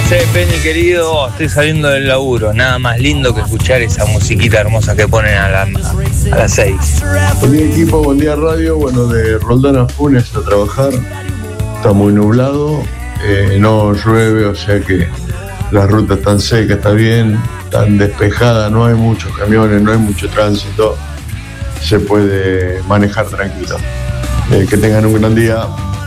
Penny querido, estoy saliendo del laburo, nada más lindo que escuchar esa musiquita hermosa que ponen a las 6. Buen día equipo, buen día radio. Bueno, de Roldán a Funes a trabajar, está muy nublado, no llueve, o sea que la ruta está seca, está bien, tan despejada, no hay muchos camiones, no hay mucho tránsito, se puede manejar tranquilo. Que tengan un gran día.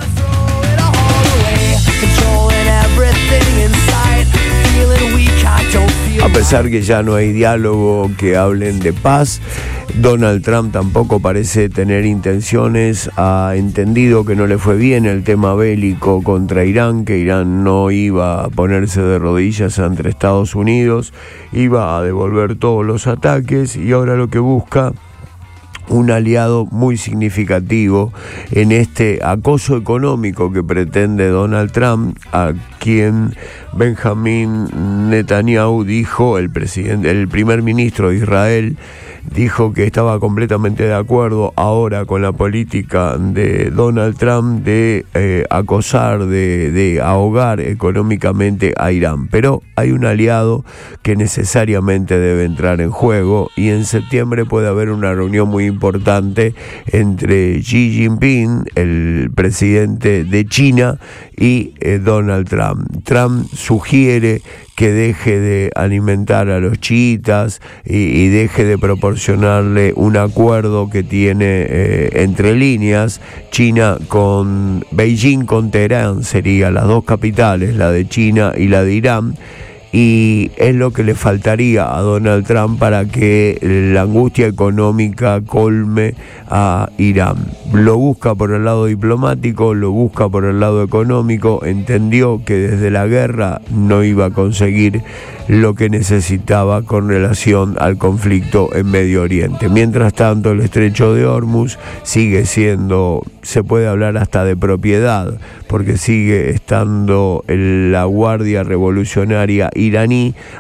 A pesar que ya no hay diálogo que hablen de paz, Donald Trump tampoco parece tener intenciones. Ha entendido que no le fue bien el tema bélico contra Irán, que Irán no iba a ponerse de rodillas ante Estados Unidos, iba a devolver todos los ataques, y ahora lo que busca un aliado muy significativo en este acoso económico que pretende Donald Trump, a quien Benjamín Netanyahu dijo, el primer ministro de Israel, dijo que estaba completamente de acuerdo ahora con la política de Donald Trump de acosar, de ahogar económicamente a Irán. Pero hay un aliado que necesariamente debe entrar en juego, y en septiembre puede haber una reunión muy importante entre Xi Jinping, el presidente de China, y Donald Trump. Trump sugiere que deje de alimentar a los chiitas y deje de proporcionarle un acuerdo que tiene entre líneas. China con Beijing con Teherán serían las dos capitales, la de China y la de Irán, y es lo que le faltaría a Donald Trump para que la angustia económica colme a Irán. Lo busca por el lado diplomático, lo busca por el lado económico. Entendió que desde la guerra no iba a conseguir lo que necesitaba con relación al conflicto en Medio Oriente. Mientras tanto, el estrecho de Hormuz sigue siendo, se puede hablar hasta de propiedad, porque sigue estando la Guardia Revolucionaria iraní